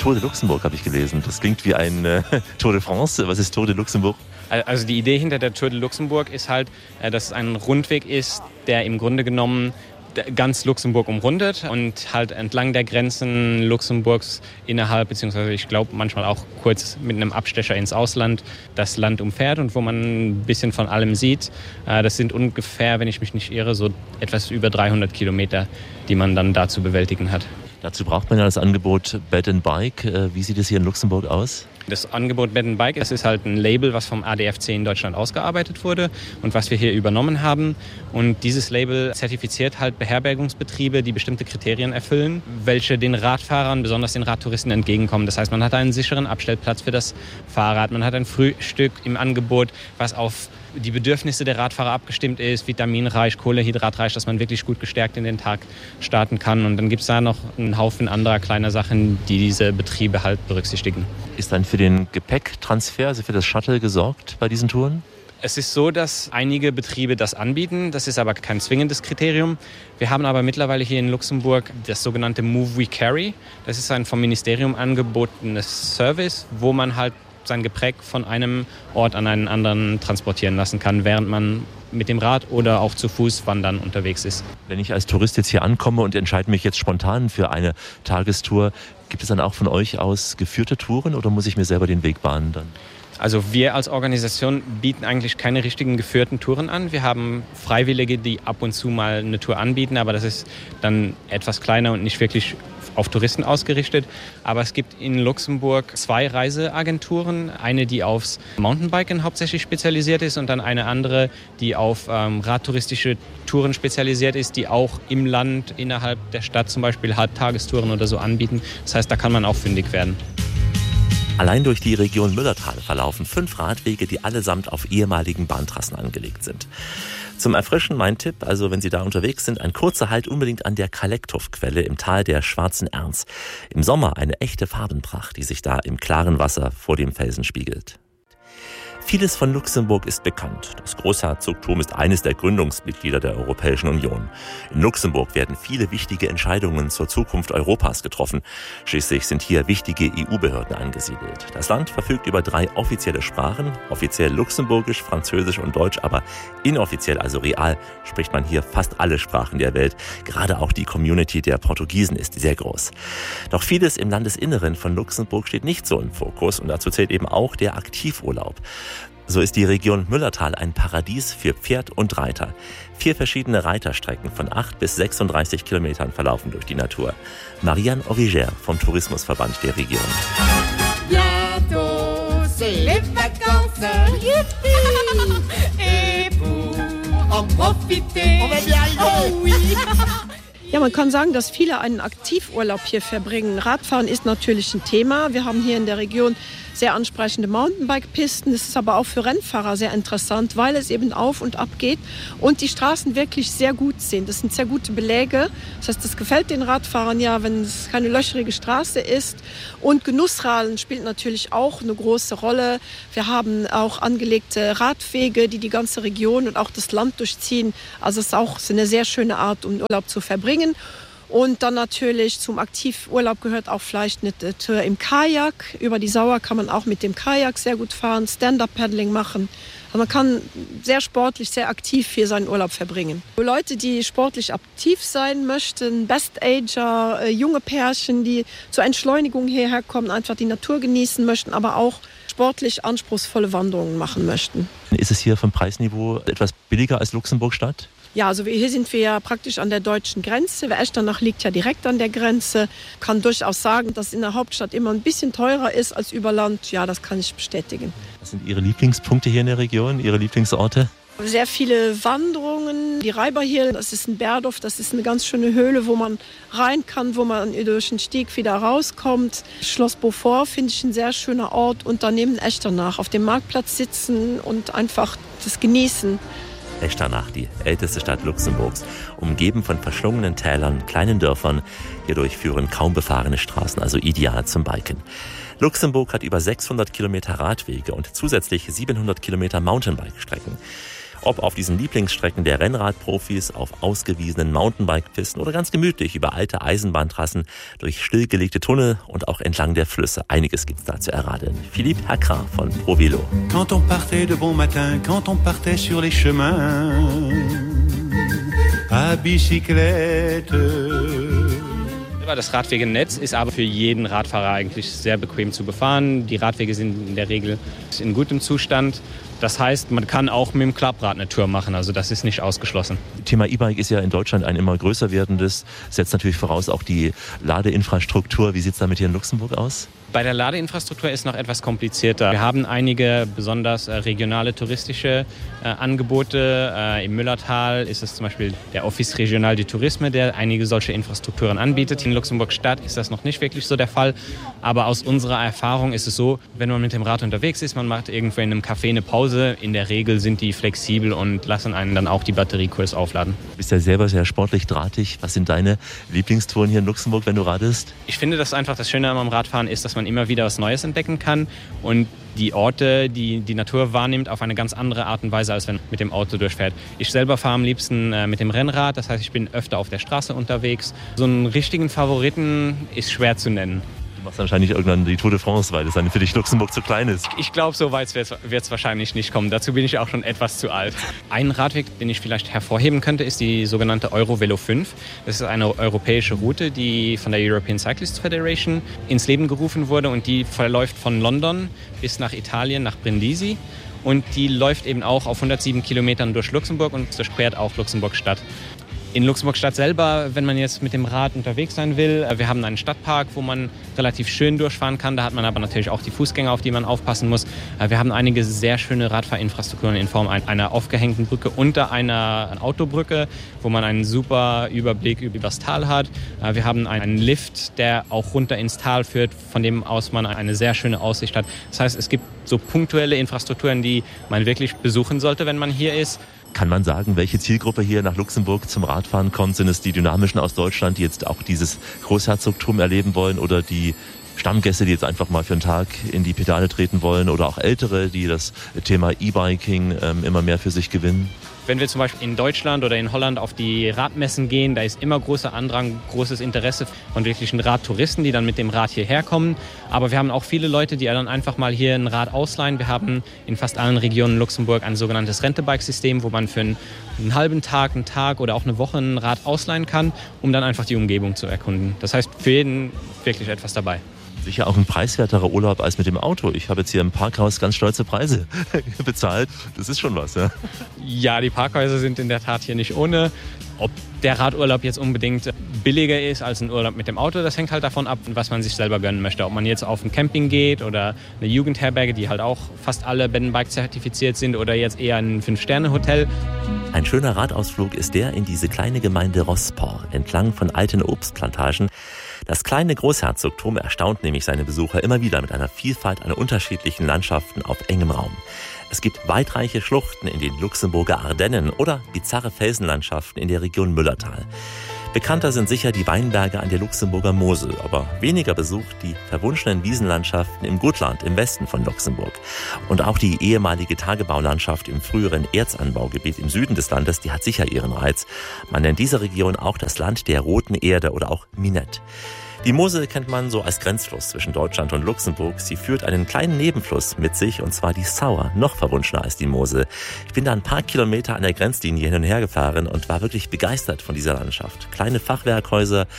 Tour de Luxembourg, habe ich gelesen. Das klingt wie ein Tour de France. Was ist Tour de Luxembourg? Also die Idee hinter der Tour de Luxembourg ist halt, dass es ein Rundweg ist, der im Grunde genommen ganz Luxemburg umrundet und halt entlang der Grenzen Luxemburgs innerhalb, beziehungsweise ich glaube manchmal auch kurz mit einem Abstecher ins Ausland, das Land umfährt und wo man ein bisschen von allem sieht. Das sind ungefähr, wenn ich mich nicht irre, so etwas über 300 Kilometer, die man dann da zu bewältigen hat. Dazu braucht man ja das Angebot Bed and Bike. Wie sieht es hier in Luxemburg aus? Das Angebot Bed and Bike, das ist halt ein Label, was vom ADFC in Deutschland ausgearbeitet wurde und was wir hier übernommen haben. Und dieses Label zertifiziert halt Beherbergungsbetriebe, die bestimmte Kriterien erfüllen, welche den Radfahrern, besonders den Radtouristen, entgegenkommen. Das heißt, man hat einen sicheren Abstellplatz für das Fahrrad, man hat ein Frühstück im Angebot, was auf die Bedürfnisse der Radfahrer abgestimmt ist, vitaminreich, kohlehydratreich, dass man wirklich gut gestärkt in den Tag starten kann. Und dann gibt es da noch einen Haufen anderer kleiner Sachen, die diese Betriebe halt berücksichtigen. Ist dann für den Gepäcktransfer, also für das Shuttle gesorgt bei diesen Touren? Es ist so, dass einige Betriebe das anbieten. Das ist aber kein zwingendes Kriterium. Wir haben aber mittlerweile hier in Luxemburg das sogenannte Move We Carry. Das ist ein vom Ministerium angebotenes Service, wo man halt sein Gepäck von einem Ort an einen anderen transportieren lassen kann, während man mit dem Rad oder auch zu Fuß wandern unterwegs ist. Wenn ich als Tourist jetzt hier ankomme und entscheide mich jetzt spontan für eine Tagestour, gibt es dann auch von euch aus geführte Touren oder muss ich mir selber den Weg bahnen dann? Also wir als Organisation bieten eigentlich keine richtigen geführten Touren an. Wir haben Freiwillige, die ab und zu mal eine Tour anbieten, aber das ist dann etwas kleiner und nicht wirklich auf Touristen ausgerichtet. Aber es gibt in Luxemburg 2 Reiseagenturen. Eine, die aufs Mountainbiken hauptsächlich spezialisiert ist und dann eine andere, die auf radtouristische Touren spezialisiert ist, die auch im Land, innerhalb der Stadt zum Beispiel Halbtagestouren oder so anbieten. Das heißt, da kann man auch fündig werden. Allein durch die Region Müllertal verlaufen 5 Radwege, die allesamt auf ehemaligen Bahntrassen angelegt sind. Zum Erfrischen mein Tipp, also wenn Sie da unterwegs sind, ein kurzer Halt unbedingt an der Kalektow-Quelle im Tal der Schwarzen Erns. Im Sommer eine echte Farbenpracht, die sich da im klaren Wasser vor dem Felsen spiegelt. Vieles von Luxemburg ist bekannt. Das Großherzogtum ist eines der Gründungsmitglieder der Europäischen Union. In Luxemburg werden viele wichtige Entscheidungen zur Zukunft Europas getroffen. Schließlich sind hier wichtige EU-Behörden angesiedelt. Das Land verfügt über 3 offizielle Sprachen, offiziell Luxemburgisch, Französisch und Deutsch, aber inoffiziell, also real, spricht man hier fast alle Sprachen der Welt. Gerade auch die Community der Portugiesen ist sehr groß. Doch vieles im Landesinneren von Luxemburg steht nicht so im Fokus und dazu zählt eben auch der Aktivurlaub. So ist die Region Müllertal ein Paradies für Pferd und Reiter. 4 verschiedene Reiterstrecken von 8 bis 36 Kilometern verlaufen durch die Natur. Marianne Origer vom Tourismusverband der Region. Bientôt, c'est les vacances. Youpi! Et pour en profiter. On va bien rigoler. Oh oui! Ja, man kann sagen, dass viele einen Aktivurlaub hier verbringen. Radfahren ist natürlich ein Thema. Wir haben hier in der Region sehr ansprechende Mountainbike-Pisten. Das ist aber auch für Rennfahrer sehr interessant, weil es eben auf und ab geht und die Straßen wirklich sehr gut sind. Das sind sehr gute Beläge. Das heißt, das gefällt den Radfahrern ja, wenn es keine löcherige Straße ist. Und Genussradeln spielt natürlich auch eine große Rolle. Wir haben auch angelegte Radwege, die die ganze Region und auch das Land durchziehen. Also es ist auch eine sehr schöne Art, um Urlaub zu verbringen. Und dann natürlich zum Aktivurlaub gehört auch vielleicht eine Tour im Kajak. Über die Sauer kann man auch mit dem Kajak sehr gut fahren, Stand-Up-Paddling machen. Also man kann sehr sportlich, sehr aktiv hier seinen Urlaub verbringen. Für Leute, die sportlich aktiv sein möchten, Best-Ager, junge Pärchen, die zur Entschleunigung hierher kommen, einfach die Natur genießen möchten, aber auch sportlich anspruchsvolle Wanderungen machen möchten. Ist es hier vom Preisniveau etwas billiger als Luxemburg-Stadt? Ja, also hier sind wir ja praktisch an der deutschen Grenze. Echternach liegt ja direkt an der Grenze. Kann durchaus sagen, dass in der Hauptstadt immer ein bisschen teurer ist als über Land. Ja, das kann ich bestätigen. Was sind Ihre Lieblingspunkte hier in der Region, Ihre Lieblingsorte? Sehr viele Wanderungen. Die Reiberhill, das ist ein Bergdorf, das ist eine ganz schöne Höhle, wo man rein kann, wo man durch den Stieg wieder rauskommt. Schloss Beaufort finde ich ein sehr schöner Ort. Und daneben Echternach auf dem Marktplatz sitzen und einfach das genießen. Echternach, die älteste Stadt Luxemburgs, umgeben von verschlungenen Tälern, kleinen Dörfern. Hierdurch führen kaum befahrene Straßen, also ideal zum Biken. Luxemburg hat über 600 Kilometer Radwege und zusätzlich 700 Kilometer Mountainbike-Strecken. Ob auf diesen Lieblingsstrecken der Rennradprofis, auf ausgewiesenen Mountainbike-Pisten oder ganz gemütlich über alte Eisenbahntrassen, durch stillgelegte Tunnel und auch entlang der Flüsse. Einiges gibt's da zu erradeln. Philippe Hacra von ProVelo. Quand on partait de bon matin, quand on partait sur les chemins, à bicyclette. Das Radwegenetz ist aber für jeden Radfahrer eigentlich sehr bequem zu befahren. Die Radwege sind in der Regel in gutem Zustand. Das heißt, man kann auch mit dem Klapprad eine Tour machen, also das ist nicht ausgeschlossen. Thema E-Bike ist ja in Deutschland ein immer größer werdendes, setzt natürlich voraus auch die Ladeinfrastruktur. Wie sieht es damit hier in Luxemburg aus? Bei der Ladeinfrastruktur ist noch etwas komplizierter. Wir haben einige besonders regionale touristische Angebote. Im Müllertal ist es zum Beispiel der Office Regional du Tourisme, der einige solche Infrastrukturen anbietet. In Luxemburg-Stadt ist das noch nicht wirklich so der Fall. Aber aus unserer Erfahrung ist es so, wenn man mit dem Rad unterwegs ist, man macht irgendwo in einem Café eine Pause. In der Regel sind die flexibel und lassen einen dann auch die Batterie kurz aufladen. Du bist ja selber sehr sportlich drahtig. Was sind deine Lieblingstouren hier in Luxemburg, wenn du radest? Ich finde, dass einfach das Schöne am Radfahren ist, dass man immer wieder was Neues entdecken kann und die Orte, die Natur wahrnimmt, auf eine ganz andere Art und Weise, als wenn man mit dem Auto durchfährt. Ich selber fahre am liebsten mit dem Rennrad, das heißt, ich bin öfter auf der Straße unterwegs. So einen richtigen Favoriten ist schwer zu nennen. Du machst wahrscheinlich irgendwann die Tour de France, weil das dann für dich Luxemburg zu klein ist. Ich glaube, so weit wird es wahrscheinlich nicht kommen. Dazu bin ich auch schon etwas zu alt. Ein Radweg, den ich vielleicht hervorheben könnte, ist die sogenannte Eurovelo 5. Das ist eine europäische Route, die von der European Cyclists Federation ins Leben gerufen wurde und die verläuft von London bis nach Italien, nach Brindisi. Und die läuft eben auch auf 107 Kilometern durch Luxemburg und durchquert auch Luxemburg-Stadt. In Luxemburg-Stadt selber, wenn man jetzt mit dem Rad unterwegs sein will, wir haben einen Stadtpark, wo man relativ schön durchfahren kann. Da hat man aber natürlich auch die Fußgänger, auf die man aufpassen muss. Wir haben einige sehr schöne Radfahrinfrastrukturen in Form einer aufgehängten Brücke unter einer Autobrücke, wo man einen super Überblick über das Tal hat. Wir haben einen Lift, der auch runter ins Tal führt, von dem aus man eine sehr schöne Aussicht hat. Das heißt, es gibt so punktuelle Infrastrukturen, die man wirklich besuchen sollte, wenn man hier ist. Kann man sagen, welche Zielgruppe hier nach Luxemburg zum Radfahren kommt? Sind es die Dynamischen aus Deutschland, die jetzt auch dieses Großherzogtum erleben wollen, oder die Stammgäste, die jetzt einfach mal für einen Tag in die Pedale treten wollen, oder auch Ältere, die das Thema E-Biking immer mehr für sich gewinnen? Wenn wir zum Beispiel in Deutschland oder in Holland auf die Radmessen gehen, da ist immer großer Andrang, großes Interesse von wirklichen Radtouristen, die dann mit dem Rad hierher kommen. Aber wir haben auch viele Leute, die dann einfach mal hier ein Rad ausleihen. Wir haben in fast allen Regionen Luxemburg ein sogenanntes Rente-Bike-System, wo man für einen halben Tag, einen Tag oder auch eine Woche ein Rad ausleihen kann, um dann einfach die Umgebung zu erkunden. Das heißt, für jeden wirklich etwas dabei. Sicher auch ein preiswerterer Urlaub als mit dem Auto. Ich habe jetzt hier im Parkhaus ganz stolze Preise bezahlt. Das ist schon was, ja? Ja, die Parkhäuser sind in der Tat hier nicht ohne. Ob der Radurlaub jetzt unbedingt billiger ist als ein Urlaub mit dem Auto, das hängt halt davon ab, was man sich selber gönnen möchte. Ob man jetzt auf ein Camping geht oder eine Jugendherberge, die halt auch fast alle Bed & Bike zertifiziert sind, oder jetzt eher ein 5-Sterne-Hotel. Ein schöner Radausflug ist der in diese kleine Gemeinde Rosport, entlang von alten Obstplantagen. Das kleine Großherzogtum erstaunt nämlich seine Besucher immer wieder mit einer Vielfalt an unterschiedlichen Landschaften auf engem Raum. Es gibt weitreiche Schluchten in den Luxemburger Ardennen oder bizarre Felsenlandschaften in der Region Müllertal. Bekannter sind sicher die Weinberge an der Luxemburger Mosel, aber weniger besucht die verwunschenen Wiesenlandschaften im Gutland im Westen von Luxemburg. Und auch die ehemalige Tagebaulandschaft im früheren Erzanbaugebiet im Süden des Landes, die hat sicher ihren Reiz. Man nennt diese Region auch das Land der roten Erde oder auch Minette. Die Mosel kennt man so als Grenzfluss zwischen Deutschland und Luxemburg. Sie führt einen kleinen Nebenfluss mit sich, und zwar die Sauer, noch verwunschener als die Mosel. Ich bin da ein paar Kilometer an der Grenzlinie hin und her gefahren und war wirklich begeistert von dieser Landschaft. Kleine Fachwerkhäuser,